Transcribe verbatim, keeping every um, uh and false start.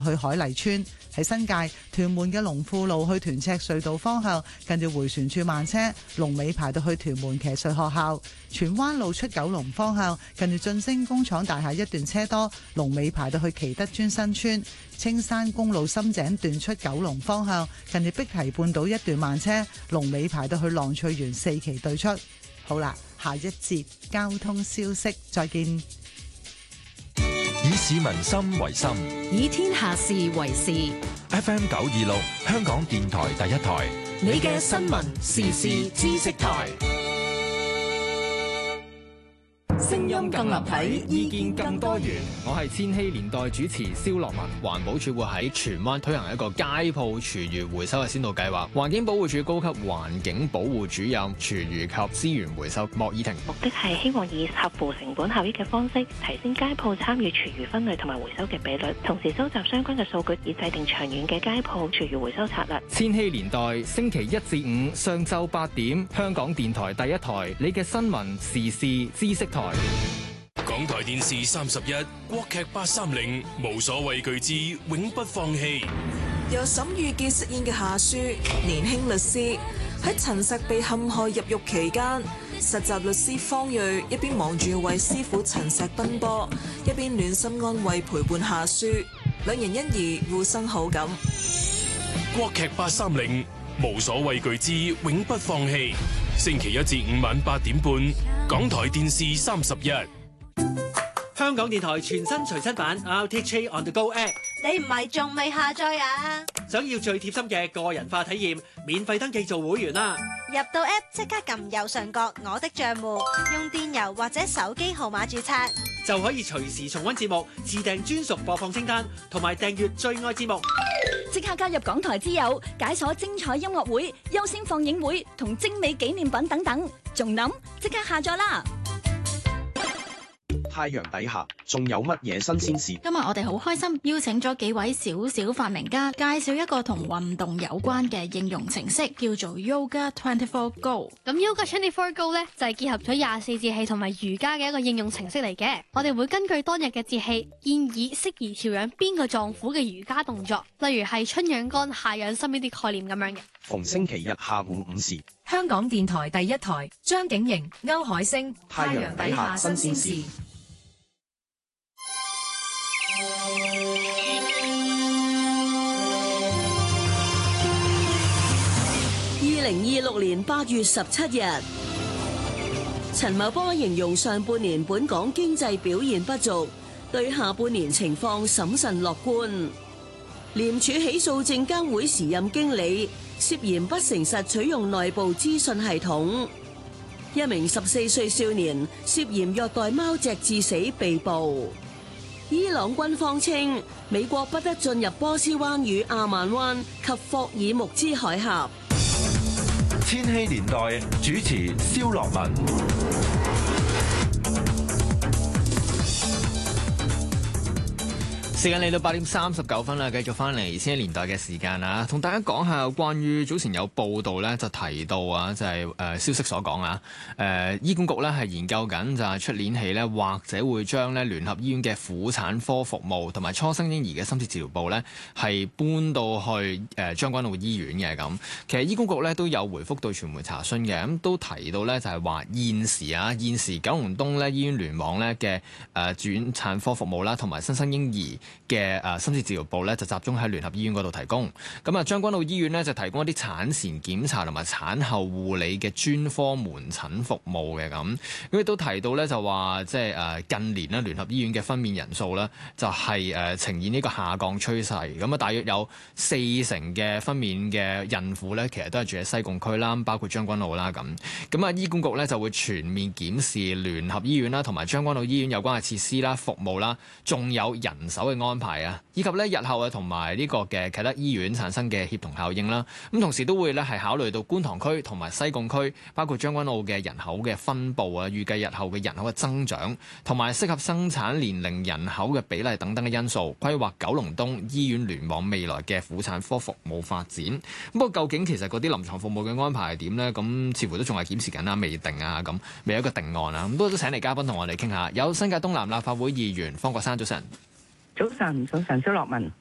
去海麗村。喺新界屯門嘅龍富路去屯赤隧道方向，近住迴旋處慢車，龍尾排到去屯門騎術學校。荃灣路出九龍方向，近住晉升工廠大廈一段車多，龍尾排到去祈德邨新村。青山公路深井段出九龍方向，近住碧堤半島一段慢車，龍尾排到去浪翠園四期對出。好啦，下一節交通消息，再見。 以市民心為心， 以天下事為事。 F M 九二六，香港電台第一台， 你嘅新聞時事知識台。 聲音更立體，意見更多元。我係千禧年代主持蕭樂文。環保署會喺荃灣推行一個街鋪廚餘回收嘅先導計劃。環境保護署高級環境保護主任廚餘及資源回收莫以婷。 目的係希望以合乎成本效益嘅方式，提升街鋪參與廚餘分類同埋回收嘅比率，同時收集相關嘅數據，以制定長遠嘅街鋪廚餘回收策略。 千禧年代星期一至五上晝八點，香港電台第一台，你嘅新聞時事知識台。 港台電視三十一，國劇八三零，無所畏懼之永不放棄。 由沈玉潔飾演嘅夏書，年輕律師喺陳實被陷害入獄期間，實習律師方睿一邊忙住為師傅陳實奔波，一邊暖心安慰陪伴夏書，兩人因而互生好感。 國劇八三零，無所畏懼之永不放棄。星期一至五晚八點半，港台電視三十一。 香港電台全新隨身版 R T H A On The Go App， 你唔係仲未下載啊？ 想要最貼心嘅個人化體驗，免費登記做會員啦！ 入到 App 即刻撳右上角我的賬戶，用電郵或者手機號碼註冊， 就可以隨時重溫節目，自訂專屬播放清單，同埋訂閱最愛節目。 即刻加入港台之友，解鎖精彩音樂會、優先放映會同精美紀念品等等，仲諗即刻下載啦！ 太陽底下仲有乜嘢新鮮事？ 今日我哋好開心邀請咗幾位小小發明家，介紹一個同運動有關嘅應用程式，叫做 Yoga 二十四 Go。 咁 Yoga 二十四 Go 咧就係結合咗廿四節氣同埋瑜伽嘅一個應用程式嚟嘅。我哋會根據當日嘅節氣，建議適宜調養邊個臟腑嘅瑜伽動作，例如係春養肝、夏養心呢啲概念咁樣嘅。 逢星期日下午五時， 香港電台第一台，張景瑩、歐海星， 太陽底下新鮮事。 二零二六年八月十七日，陳茂波形容上半年本港經濟表現不俗，對下半年情況審慎樂觀。廉署起訴證監會時任經理涉嫌不誠實取用內部資訊系統，一名十四歲少年涉嫌虐待貓隻致死被捕。伊朗軍方稱美國不得進入波斯灣與阿曼灣及霍爾木茲海峽。 千禧年代主持蕭樂文。 時間嚟到八點三十九分啦，繼續翻嚟千禧年代嘅時間啊，同大家講下關於早前有報道咧，就提到啊，就係、是、誒、呃、消息所講啊，誒、呃、醫管局咧係研究緊就係出年起咧，或者會將咧聯合醫院嘅婦產科服務同埋初生嬰兒嘅深切治療部咧係搬到去誒將軍澳醫院嘅咁。其實醫管局咧都有回覆對傳媒查詢嘅，咁都提到咧就係話現時啊，現時九龍東咧醫院聯網咧嘅誒轉產科服務啦，同埋新生嬰兒嘅誒深切治療部咧就集中喺聯合醫院嗰度提供，咁啊將軍澳醫院咧就提供一啲產前檢查同埋產後護理嘅專科門診服務嘅咁，咁亦都提到咧就話即係誒近年咧聯合醫院嘅分娩人數咧就係誒呈現呢個下降趨勢，咁啊大約有四成嘅分娩嘅孕婦咧其實都係住喺西貢區啦，包括將軍澳啦咁，咁啊醫管局咧就會全面檢視聯合醫院啦同埋將軍澳醫院有關嘅設施啦、服務啦，仲有人手嘅安排啊，以及咧日後啊同埋呢個嘅啟德醫院產生嘅協同效應啦。咁同時都會咧係考慮到觀塘區同埋西貢區，包括將軍澳嘅人口嘅分佈啊，預計日後嘅人口嘅增長，同埋適合生產年齡人口嘅比例等等嘅因素，規劃九龍東醫院聯網未來嘅婦產科服務發展。不過究竟其實嗰啲臨床服務嘅安排係點呢？咁似乎都仲係檢視緊啦，未定啊，咁未有一個定案啊。咁不過都請嚟嘉賓同我哋傾下，有新界東南立法會議員方國珊，早晨。 早晨，早晨，蕭樂文。